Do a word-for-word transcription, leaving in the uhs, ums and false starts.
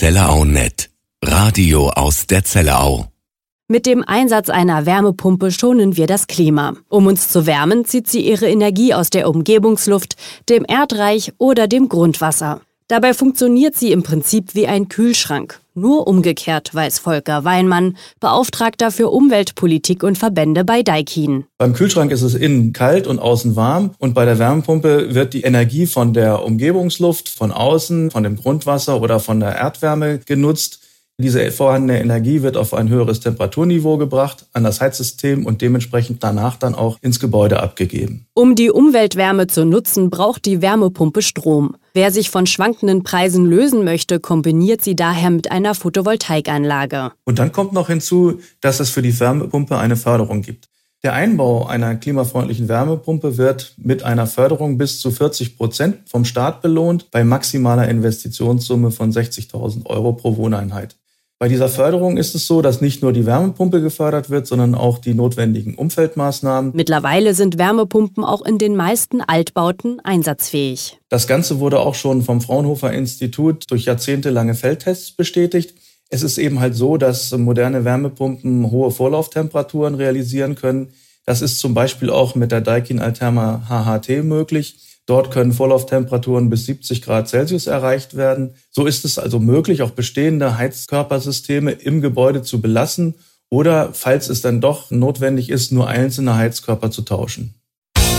Zellerau Punkt net. Radio aus der Zellerau. Mit dem Einsatz einer Wärmepumpe schonen wir das Klima. Um uns zu wärmen, zieht sie ihre Energie aus der Umgebungsluft, dem Erdreich oder dem Grundwasser. Dabei funktioniert sie im Prinzip wie ein Kühlschrank. Nur umgekehrt, weiß Volker Weinmann, Beauftragter für Umweltpolitik und Verbände bei Daikin. Beim Kühlschrank ist es innen kalt und außen warm und bei der Wärmepumpe wird die Energie von der Umgebungsluft, von außen, von dem Grundwasser oder von der Erdwärme genutzt. Diese vorhandene Energie wird auf ein höheres Temperaturniveau gebracht, an das Heizsystem und dementsprechend danach dann auch ins Gebäude abgegeben. Um die Umweltwärme zu nutzen, braucht die Wärmepumpe Strom. Wer sich von schwankenden Preisen lösen möchte, kombiniert sie daher mit einer Photovoltaikanlage. Und dann kommt noch hinzu, dass es für die Wärmepumpe eine Förderung gibt. Der Einbau einer klimafreundlichen Wärmepumpe wird mit einer Förderung bis zu vierzig Prozent vom Staat belohnt, bei maximaler Investitionssumme von sechzigtausend Euro pro Wohneinheit. Bei dieser Förderung ist es so, dass nicht nur die Wärmepumpe gefördert wird, sondern auch die notwendigen Umfeldmaßnahmen. Mittlerweile sind Wärmepumpen auch in den meisten Altbauten einsatzfähig. Das Ganze wurde auch schon vom Fraunhofer Institut durch jahrzehntelange Feldtests bestätigt. Es ist eben halt so, dass moderne Wärmepumpen hohe Vorlauftemperaturen realisieren können. Das ist zum Beispiel auch mit der Daikin Alterma H H T möglich. Dort können Vorlauftemperaturen bis siebzig Grad Celsius erreicht werden. So ist es also möglich, auch bestehende Heizkörpersysteme im Gebäude zu belassen oder, falls es dann doch notwendig ist, nur einzelne Heizkörper zu tauschen.